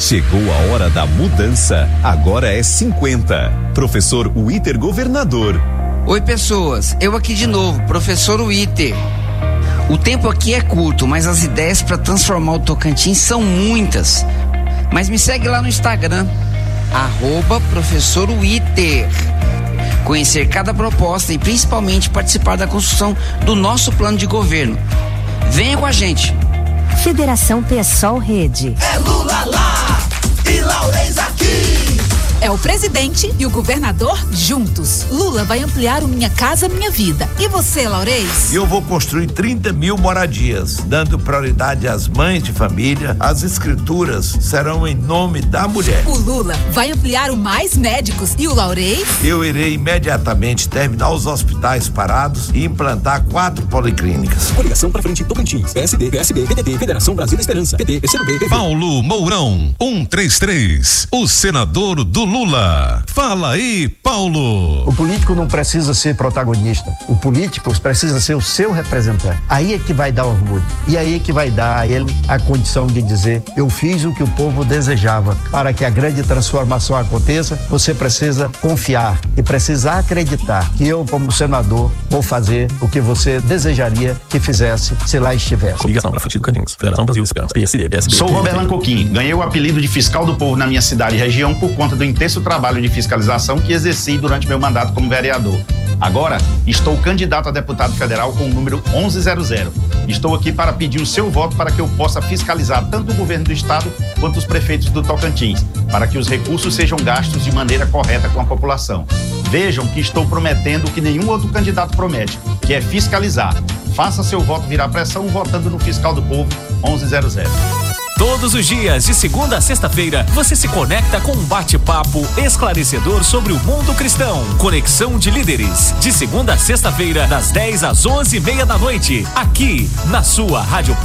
Chegou a hora da mudança. Agora é 50. Professor Witter Governador. Oi, pessoas. Eu aqui de novo, professor Witter. O tempo aqui é curto, mas as ideias para transformar o Tocantins são muitas. Mas me segue lá no Instagram, @professor Witter. Conhecer cada proposta e principalmente participar da construção do nosso plano de governo. Venha com a gente. Federação PSOL Rede. É Lula lá e Laurez aqui. É o presidente e o governador juntos. Lula vai ampliar o Minha Casa Minha Vida. E você, Laurez? Eu vou construir 30 mil moradias, dando prioridade às mães de família. As escrituras serão em nome da mulher. O Lula vai ampliar o Mais Médicos. E o Laurez? Eu irei imediatamente terminar os hospitais parados e implantar 4 policlínicas. Coligação pra frente Tocantins. PSD, PSB, PDT, Federação Brasil da Esperança. PT, PCdoB, PV. Paulo Mourão, 133. O senador do Lula. Fala aí, Paulo. O político não precisa ser protagonista. O político precisa ser o seu representante. Aí é que vai dar orgulho. E aí é que vai dar a ele a condição de dizer: eu fiz o que o povo desejava. Para que a grande transformação aconteça, você precisa confiar e precisa acreditar que eu, como senador, vou fazer o que você desejaria que fizesse se lá estivesse. Coligação pra frente Tocantins. Federação Brasil da Esperança. PSD, PSB. Sou Roberlan Coquim. Ganhei o apelido de fiscal do povo na minha cidade e região por conta do intenso trabalho de fiscalização que exerci durante meu mandato como vereador. Agora, estou candidato a deputado federal com o número 1100. Estou aqui para pedir o seu voto para que eu possa fiscalizar tanto o governo do estado quanto os prefeitos do Tocantins, para que os recursos sejam gastos de maneira correta com a população. Vejam que estou prometendo o que nenhum outro candidato promete, que é fiscalizar. Faça seu voto virar pressão votando no Fiscal do Povo 1100. Todos os dias, de segunda a sexta-feira, você se conecta com um bate-papo esclarecedor sobre o mundo cristão. Conexão de Líderes, de segunda a sexta-feira, das 10 às 11h30 da noite, aqui na sua Rádio